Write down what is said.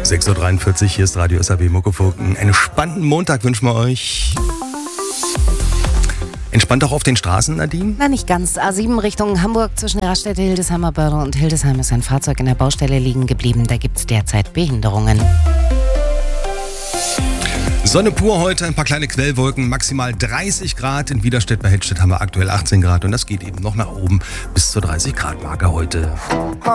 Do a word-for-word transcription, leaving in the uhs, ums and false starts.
sechs Uhr dreiundvierzig, hier ist Radio S A B Muckefucken. Einen spannenden Montag wünschen wir euch. Entspannt auch auf den Straßen, Nadine? Na, nicht ganz. A sieben Richtung Hamburg zwischen der Raststätte Hildesheimer Börde und Hildesheim ist ein Fahrzeug in der Baustelle liegen geblieben. Da gibt es derzeit Behinderungen. Sonne pur heute, ein paar kleine Quellwolken, maximal dreißig Grad. In Widerstedt bei Hettstedt haben wir aktuell achtzehn Grad und das geht eben noch nach oben bis zur dreißig Grad Marke heute.